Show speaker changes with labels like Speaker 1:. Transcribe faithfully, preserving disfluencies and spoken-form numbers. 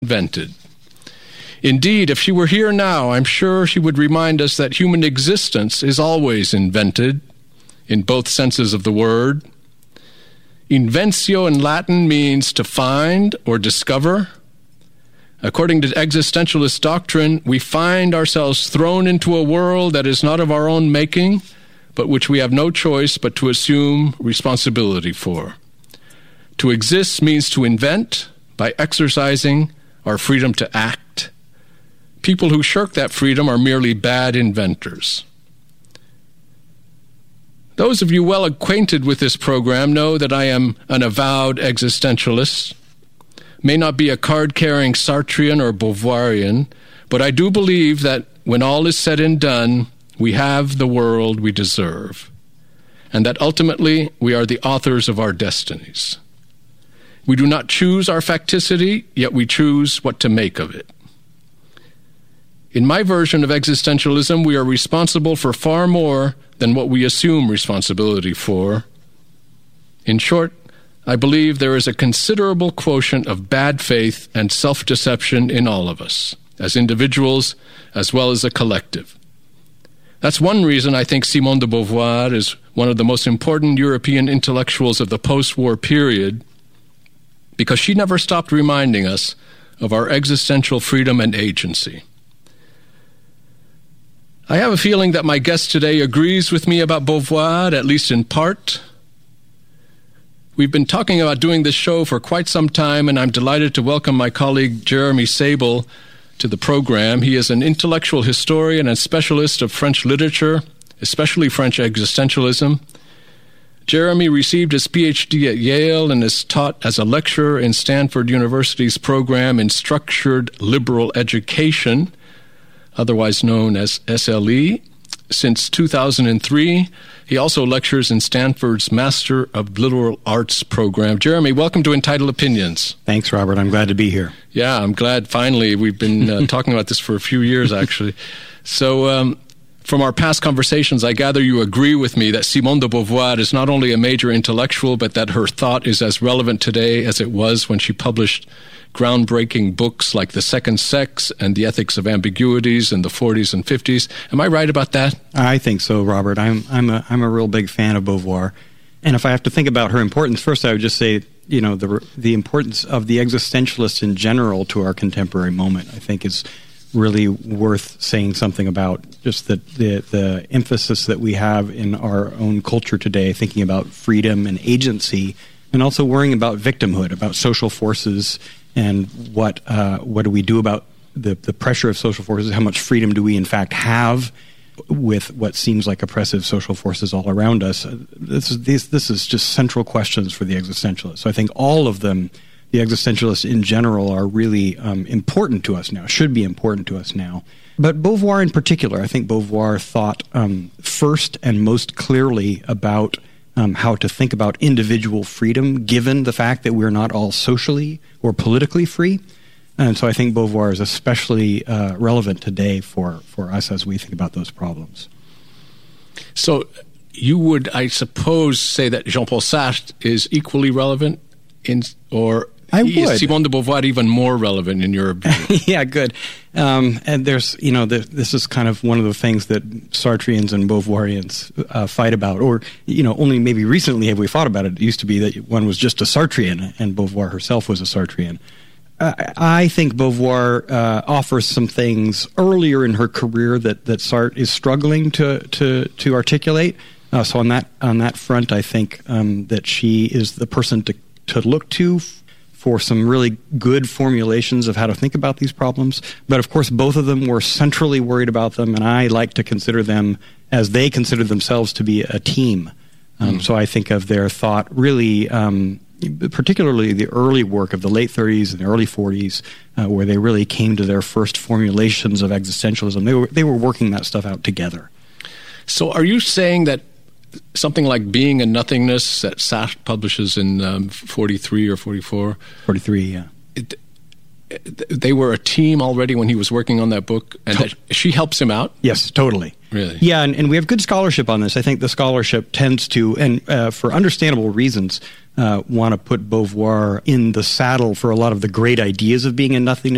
Speaker 1: invented. Indeed, if she were here now, I'm sure she would remind us that human existence is always invented, in both senses of the word. Inventio in Latin means to find or discover. According to existentialist doctrine, we find ourselves thrown into a world that is not of our own making, but which we have no choice but to assume responsibility for. To exist means to invent by exercising our freedom to act. People who shirk that freedom are merely bad inventors. Those of you well acquainted with this program know that I am an avowed existentialist. May not be a card-carrying Sartrean or Beauvoirian, but I do believe that when all is said and done, we have the world we deserve, and that ultimately we are the authors of our destinies. We do not choose our facticity, yet we choose what to make of it. In my version of existentialism, we are responsible for far more than what we assume responsibility for. In short, I believe there is a considerable quotient of bad faith and self-deception in all of us, as individuals as well as a collective. That's one reason I think Simone de Beauvoir is one of the most important European intellectuals of the post-war period, because she never stopped reminding us of our existential freedom and agency. I have a feeling that my guest today agrees with me about Beauvoir, at least in part. We've been talking about doing this show for quite some time, and I'm delighted to welcome my colleague Jeremy Sable to the program. He is an intellectual historian and specialist of French literature, especially French existentialism. Jeremy received his P H D at Yale and is taught as a lecturer in Stanford University's program in Structured Liberal Education, otherwise known as S L E. Since two thousand three, he also lectures in Stanford's Master of Liberal Arts program. Jeremy, welcome to Entitled Opinions.
Speaker 2: Thanks, Robert. I'm glad to be here.
Speaker 1: Yeah, I'm glad finally. We've been uh, talking about this for a few years, actually. So um, from our past conversations, I gather you agree with me that Simone de Beauvoir is not only a major intellectual, but that her thought is as relevant today as it was when she published groundbreaking books like The Second Sex and The Ethics of Ambiguities in the forties and fifties. Am I right about that?
Speaker 2: I think so, Robert. I'm I'm a I'm a real big fan of Beauvoir. And if I have to think about her importance, first I would just say, you know, the the importance of the existentialists in general to our contemporary moment, I think, is really worth saying something about. Just the, the, the emphasis that we have in our own culture today, thinking about freedom and agency, and also worrying about victimhood, about social forces, and what uh, what do we do about the, the pressure of social forces? How much freedom do we in fact have with what seems like oppressive social forces all around us? Uh, this is this, this is just central questions for the existentialists. So I think all of them, the existentialists in general, are really um, important to us now, should be important to us now. But Beauvoir in particular, I think Beauvoir thought um, first and most clearly about Um, how to think about individual freedom, given the fact that we're not all socially or politically free. And so I think Beauvoir is especially uh, relevant today for, for us as we think about those problems.
Speaker 1: So you would, I suppose, say that Jean-Paul Sartre is equally relevant, in, or
Speaker 2: I
Speaker 1: is
Speaker 2: would.
Speaker 1: Simone de Beauvoir even more relevant in your view?
Speaker 2: Yeah, good. Um, and there's, you know, the, this is kind of one of the things that Sartreans and Beauvoirians uh, fight about. Or, you know, only maybe recently have we fought about it. It used to be that one was just a Sartrean, and Beauvoir herself was a Sartrean. Uh, I think Beauvoir uh, offers some things earlier in her career that, that Sartre is struggling to to, to articulate. Uh, so on that on that front, I think um, that she is the person to to look to for some really good formulations of how to think about these problems. But of course, both of them were centrally worried about them, and I like to consider them as they consider themselves to be a team. Um, mm. So I think of their thought really, um, particularly the early work of the late thirties and the early forties, uh, where they really came to their first formulations of existentialism. They were, they were working that stuff out together.
Speaker 1: So are you saying that something like Being and Nothingness that Sartre publishes in um, forty-three or forty-four.
Speaker 2: forty-three, yeah.
Speaker 1: It, it, they were a team already when he was working on that book, and to- that she helps him out?
Speaker 2: Yes, totally.
Speaker 1: Really?
Speaker 2: Yeah, and, and we have good scholarship on this. I think the scholarship tends to, and uh, for understandable reasons, uh, want to put Beauvoir in the saddle for a lot of the great ideas of Being and Nothingness.